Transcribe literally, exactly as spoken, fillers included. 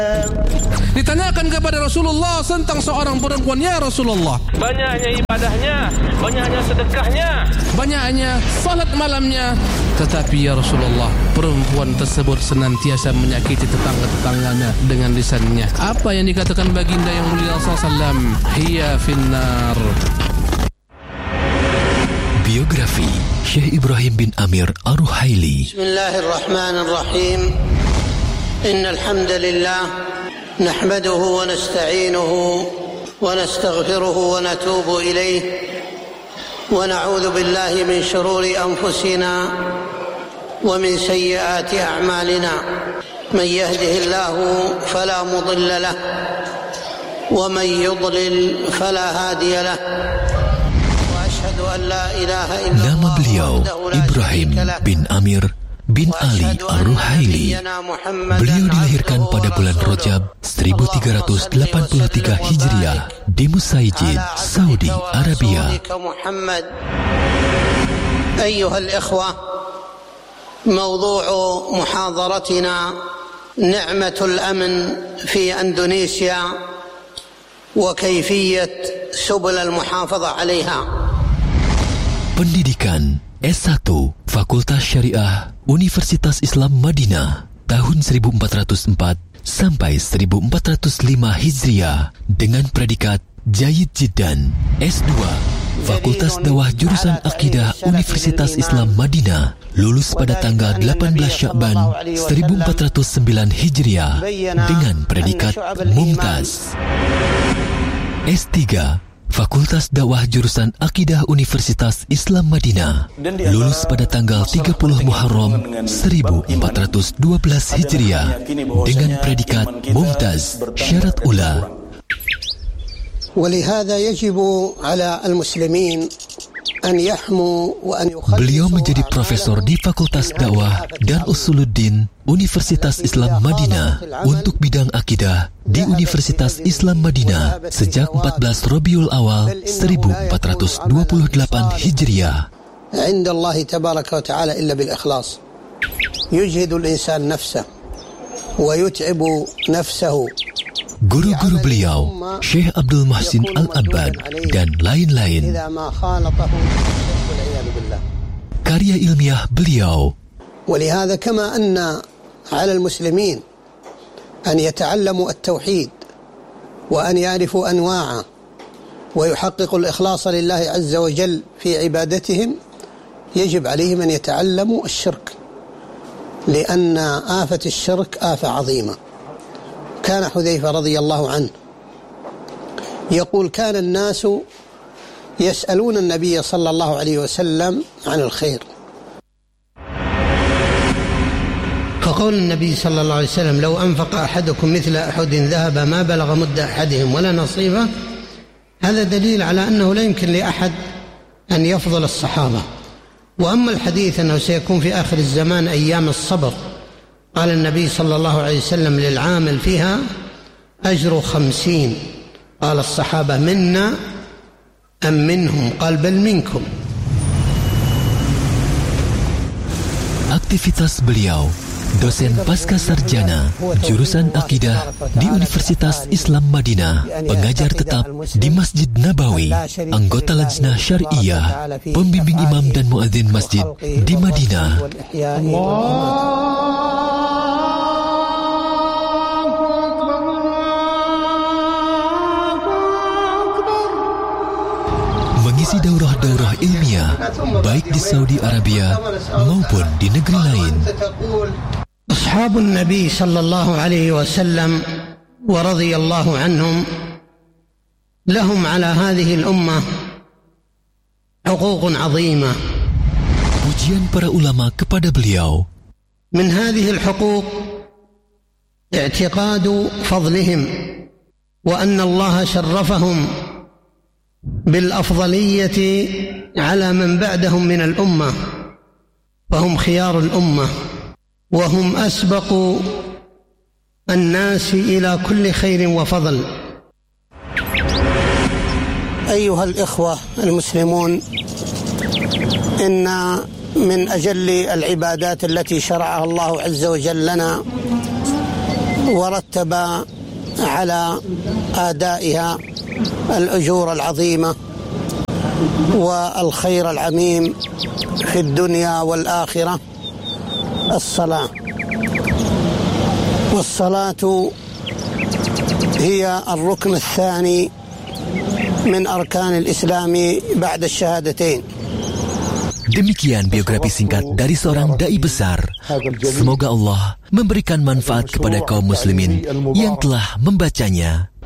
Ditanyakan kepada Rasulullah tentang seorang perempuan, ya Rasulullah, banyaknya ibadahnya, banyaknya sedekahnya, banyaknya salat malamnya, tetapi ya Rasulullah, perempuan tersebut senantiasa menyakiti tetangga-tetangganya dengan lisannya. Apa yang dikatakan baginda yang mulia sallallahu alaihi wasallam? Hiya finnar. Biografi Syekh Ibrahim bin Amir Ar-Ruhaili. Bismillahirrahmanirrahim. Innal hamdalillah nahmaduhu wa nasta'inuhu wa nastaghfiruhu wa natubu ilayh wa na'udzu billahi min shururi anfusina wa min sayyiati a'malina. Man yahdihillahu fala mudilla lahu wa man yudlil fala hadiya lahu. Nama beliau Ibrahim bin Amir bin Ali Ar-Ruhaili. Beliau dilahirkan pada bulan Rajab seribu tiga ratus delapan puluh tiga Hijriah di Musaijid, Saudi Arabia. Ayyuhal ikhwah, mawdu'u muhadaratina ni'matul amn fi Indonesia wa kayfiyat subul al-muhafadhah 'alayha. Pendidikan S satu Fakultas Syariah Universitas Islam Madinah tahun seribu empat ratus empat sampai seribu empat ratus lima Hijriah dengan predikat Jayyid Jiddan. S dua Fakultas Dakwah Jurusan Akidah Universitas Islam Madinah, lulus pada tanggal delapan belas Sya'ban seribu empat ratus sembilan Hijriah dengan predikat Mumtaz. S tiga Fakultas Dakwah Jurusan Akidah Universitas Islam Madinah, lulus pada tanggal tiga puluh Muharram seribu empat ratus dua belas Hijriah dengan predikat Mumtaz Syarat Ula. Beliau menjadi profesor di Fakultas Dakwah dan Usuluddin Universitas Islam Madinah untuk bidang akidah di Universitas Islam Madinah sejak empat belas Rabiul Awal seribu empat ratus dua puluh delapan Hijriah. عند الله تبارك وتعالى إلا بالإخلاص يجهد الإنسان نفسه ويتعب نفسه. Guru-guru beliau, Syekh Abdul Muhsin Al-Abbad dan lain-lain. Karya ilmiah beliau. ولهذا كما أن على المسلمين أن يتعلموا التوحيد وأن يعرفوا أنواعه ويحققوا الإخلاص لله عز وجل في عبادتهم، يجب عليهم أن يتعلموا الشرك، لأن آفة الشرك آفة عظيمة. كان حذيفة رضي الله عنه يقول: كان الناس يسألون النبي صلى الله عليه وسلم عن الخير، فقول النبي صلى الله عليه وسلم: لو أنفق أحدكم مثل أحد ذهب ما بلغ مد أحدهم ولا نصيبه. هذا دليل على أنه لا يمكن لأحد أن يفضل الصحابة. وأما الحديث أنه سيكون في آخر الزمان أيام الصبر، قال النبي صلى الله عليه وسلم للعامل فيها: أجر خمسين. قال الصحابة: منا أم منهم؟ قال: بل منكم. Aktivitas beliau, dosen pasca sarjana jurusan akidah di Universitas Islam Madinah, pengajar tetap di Masjid Nabawi, anggota Lajnah Syariah, pembimbing imam dan muadzin masjid di Madinah. Mengisi daurah-daurah ilmiah baik di Saudi Arabia maupun di negeri lain. Ashabun Nabi sallallahu alaihi wasallam wa radhiyallahu anhum lahum ala hadhihi al-ummah huququn 'azimah. Pujian para ulama kepada beliau. Min hadhihi al-huquq i'tiqadu fadlihim wa anna Allah sharrafahum بالأفضلية على من بعدهم من الأمة، فهم خيار الأمة وهم أسبق الناس إلى كل خير وفضل. أيها الإخوة المسلمون، إن من أجل العبادات التي شرعها الله عز وجل لنا ورتب على أدائها الأجور العظيمة والخير العميم في الدنيا والآخرة الصلاة. والصلاة هي الركن الثاني من أركان الإسلام بعد الشهادتين. Demikian biografi singkat dari seorang dai besar. Semoga Allah memberikan manfaat kepada kaum muslimin yang telah membacanya.